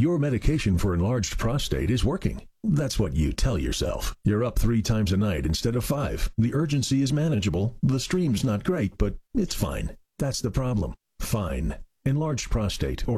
Your medication for enlarged prostate is working. That's what you tell yourself. You're up 3 times a night instead of 5. The urgency is manageable. The stream's not great, but it's fine. That's the problem. Fine. Enlarged prostate or